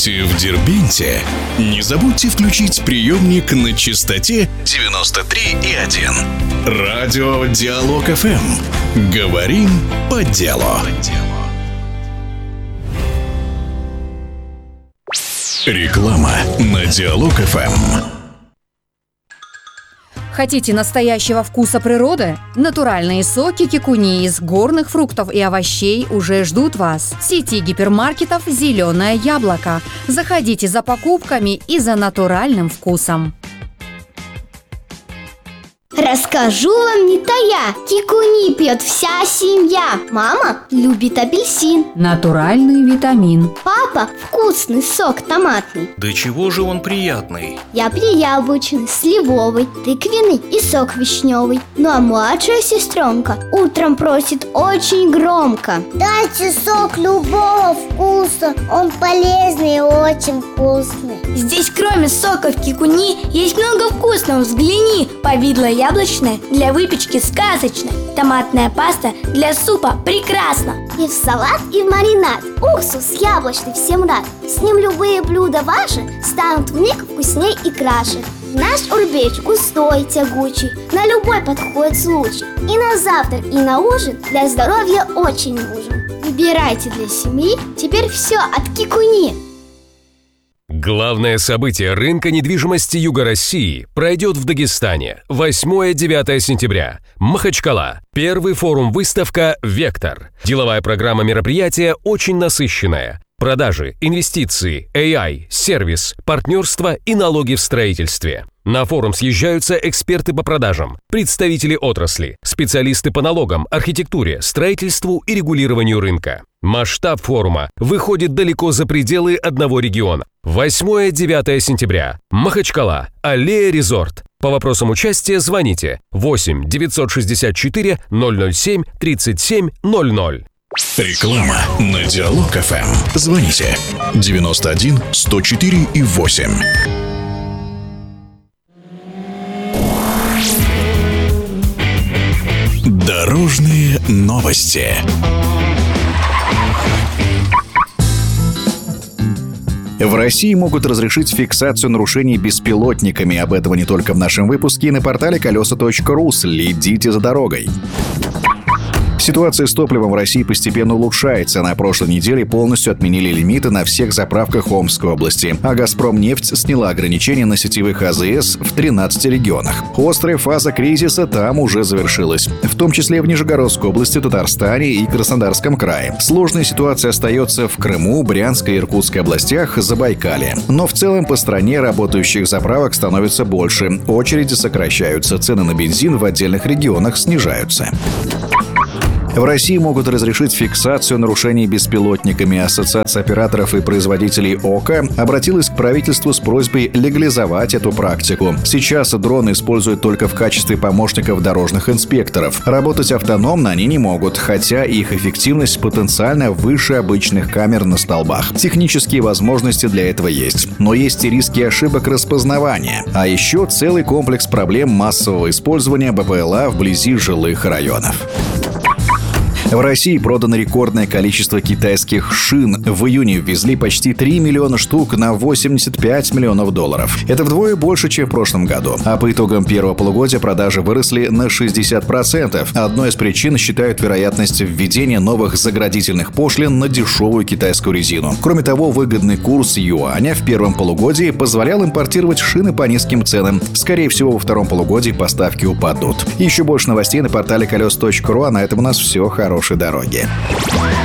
Будете в Дербенте? Не забудьте включить приемник на частоте 93,1. Радио Диалог ФМ. Говорим по делу. Реклама на Диалог ФМ. Хотите настоящего вкуса природы? Натуральные соки кикуни из горных фруктов и овощей уже ждут вас. В сети гипермаркетов «Зеленое яблоко». Заходите за покупками и за натуральным вкусом. Расскажу вам не тая, кикуни пьет вся семья. Мама любит апельсин. Натуральный витамин. Папа вкусный сок томатный. Да чего же он приятный? Я пью яблочный, сливовый, тыквенный и сок вишневый. Ну а младшая сестренка утром просит очень громко: дайте сок любого вкуса, он полезный и очень вкусный. Здесь кроме соков кикуни есть много вкусного. Взгляни: повидло яблочное для выпечки сказочно, томатная паста для супа прекрасно. И в салат, и в маринад. Уксус яблочный всем рад. С ним любые блюда ваши станут вмиг вкусней и краше. Наш урбеч густой, тягучий, на любой подходит случай. И на завтрак, и на ужин для здоровья очень нужен. Выбирайте для семьи теперь все от кикуни. Главное событие рынка недвижимости Юга России пройдет в Дагестане 8-9 сентября. Махачкала. Первый форум-выставка «Вектор». Деловая программа мероприятия очень насыщенная. Продажи, инвестиции, AI, сервис, партнерство и налоги в строительстве. На форум съезжаются эксперты по продажам, представители отрасли, специалисты по налогам, архитектуре, строительству и регулированию рынка. Масштаб форума выходит далеко за пределы одного региона. 8-9 сентября. Махачкала. Аллея Резорт. По вопросам участия звоните 8 964 007 37 00. Реклама на Диалог ФМ. Звоните 91 104 и 8. Дорожные новости. В России могут разрешить фиксацию нарушений беспилотниками. Об этом не только в нашем выпуске и на портале колеса.ру. Следите за дорогой. Ситуация с топливом в России постепенно улучшается. На прошлой неделе полностью отменили лимиты на всех заправках Омской области. А «Газпромнефть» сняла ограничения на сетевых АЗС в 13 регионах. Острая фаза кризиса там уже завершилась. В том числе в Нижегородской области, Татарстане и Краснодарском крае. Сложная ситуация остается в Крыму, Брянской и Иркутской областях, Забайкалье. Но в целом по стране работающих заправок становится больше. Очереди сокращаются. Цены на бензин в отдельных регионах снижаются. В России могут разрешить фиксацию нарушений беспилотниками. Ассоциация операторов и производителей ОКО обратилась к правительству с просьбой легализовать эту практику. Сейчас дроны используют только в качестве помощников дорожных инспекторов. Работать автономно они не могут, хотя их эффективность потенциально выше обычных камер на столбах. Технические возможности для этого есть. Но есть и риски ошибок распознавания. А еще целый комплекс проблем массового использования БПЛА вблизи жилых районов. В России продано рекордное количество китайских шин. В июне ввезли почти 3 миллиона штук на 85 миллионов долларов. Это вдвое больше, чем в прошлом году. А по итогам первого полугодия продажи выросли на 60%. Одной из причин считают вероятность введения новых заградительных пошлин на дешевую китайскую резину. Кроме того, выгодный курс юаня в первом полугодии позволял импортировать шины по низким ценам. Скорее всего, во втором полугодии поставки упадут. Еще больше новостей на портале колес.ру, а на этом у нас все. Хорошей дороги.